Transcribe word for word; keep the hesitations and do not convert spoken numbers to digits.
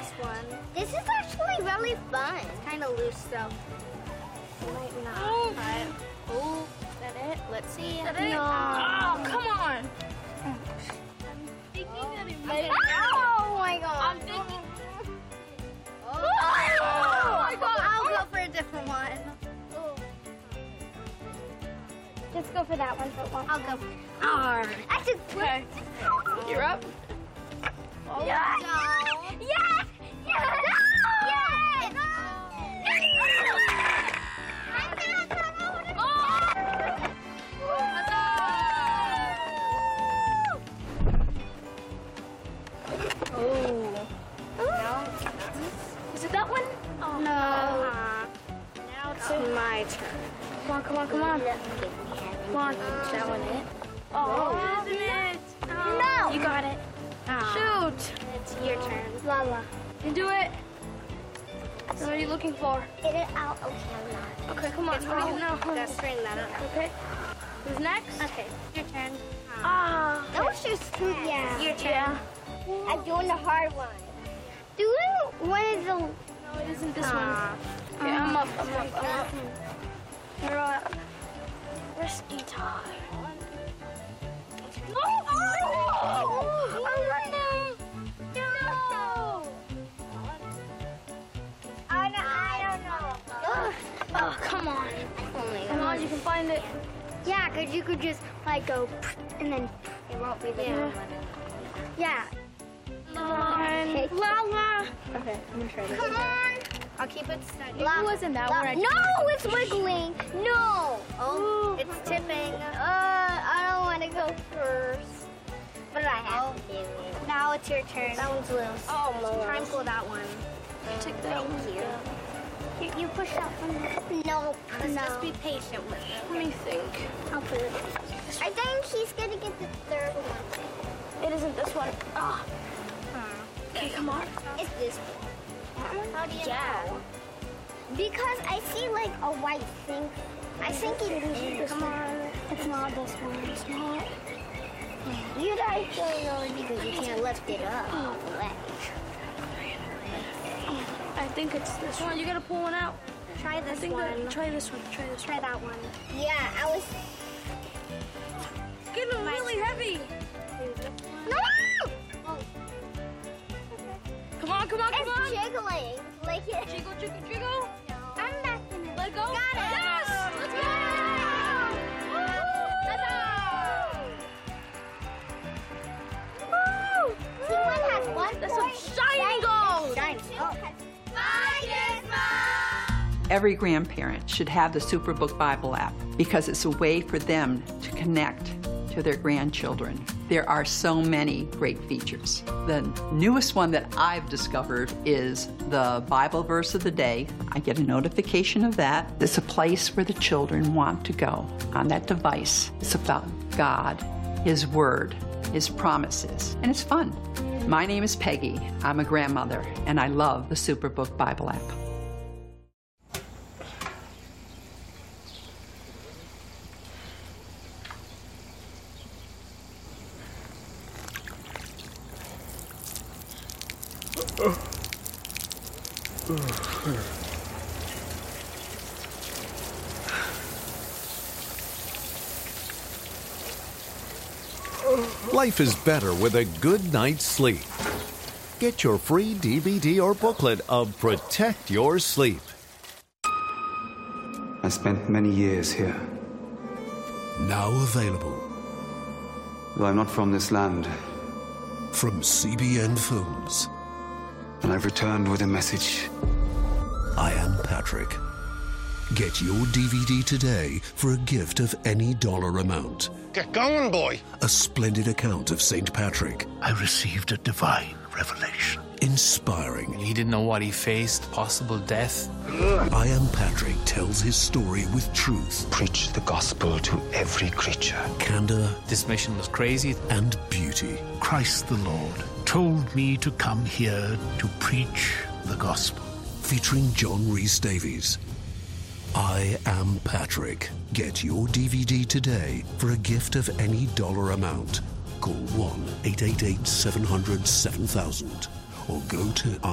this one. This is actually really fun. It's kind of loose, so it might not. Oh. But, oh, is that it? Let's see. Is that it? No. Oh, come on. I'm thinking that it might. Oh my god. I'm thinking. Oh, Oh my god. I'll go for a different one. Let's go for that one for one. I'll go. Oh, I took. Okay. You're up. Oh, yes! No. Yes! Yes! Yes! No! I cannot come over to Oh. No. Is it that one? Oh. No. Uh, now it's oh. my turn. Come on, come on, come on. Come on. Is that one it? Oh, isn't it? Oh. No. You got it. Oh. Shoot. It's your turn. Lala. You do it. What are you looking for? Get it out. Okay, I'm not. Okay, come on. What do you know? Just bring that up. Okay. Who's next? Okay, your turn. Ah. That was just too yeah. Your turn. Yeah. I'm doing the hard one. Doing one is the. No, it isn't this uh, one. Okay, I'm up. I'm up. I'm up. You're up. Risky time. Oh! Oh! I'm running. No! I don't, I don't know. Oh, come on. Oh my Come on, you can find it. Yeah, because you could just like go and then it won't be there. Yeah. Yeah. Come on. Lala. Okay, I'm gonna try this. Come on. I'll keep it steady. It wasn't that one. No, it's wiggling. No. Oh, it's tipping. Uh, I don't want to go first. What did I have? Oh. Now it's your turn. That one's loose. Oh, my. Try and pull that one. You take that one. Thank you. You, you push that one. No, let's no. just be patient with it. Let me think. I'll put it. I think he's gonna get the third one. It isn't this one. Ah. Okay, come on. It's this one. How do you know? Because I see like a white thing. I think it is. Come on. It's not this one. It's not. You guys don't know because you can't lift it up. I think it's this one. You gotta pull one out. Try this I think one. That, try this one. Try this Try one. that one. Yeah, I was. It's getting really heavy. No! Oh. Come on, come on, come on. It's jiggling. Like it. Jiggle, jiggle, jiggle. No. I'm not gonna. Let go. Got it. Yes! Let's go! Woo! See, one has one That's point. some shiny gold. Shiny. Oh. Bye, Gizmo! Every grandparent should have the Superbook Bible app because it's a way for them to connect to their grandchildren. There are so many great features. The newest one that I've discovered is the Bible verse of the day. I get a notification of that. It's a place where the children want to go on that device. It's about God, His Word, His promises, and it's fun. My name is Peggy. I'm a grandmother, and I love the Superbook Bible app. Life is better with a good night's sleep. Get your free D V D or booklet of Protect Your Sleep. I spent many years here. Now available Though I'm not from this land, from C B N Films. and I've returned with a message. I Am Patrick. Get your D V D today for a gift of any dollar amount. Get going, boy. A splendid account of Saint Patrick. I received a divine revelation. Inspiring. He didn't know what he faced, possible death. I Am Patrick tells his story with truth. Preach the gospel to every creature. Candor. This mission was crazy. And beauty. Christ the Lord told me to come here to preach the gospel. Featuring John Rhys Davies. I Am Patrick. Get your D V D today for a gift of any dollar amount. Call one eight eight eight, seven hundred, seven thousand or go to